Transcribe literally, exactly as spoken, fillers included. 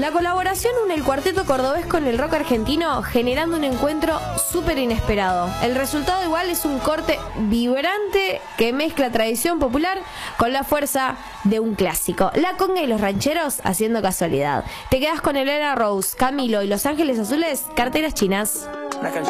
La colaboración une el cuarteto cordobés con el rock argentino, generando un encuentro súper inesperado. El resultado igual es un corte vibrante que mezcla tradición popular con la fuerza de un clásico. La conga y los rancheros haciendo casualidad. Te quedas con Elena Rose, Camilo y Los Ángeles Azules, Carteras Chinas.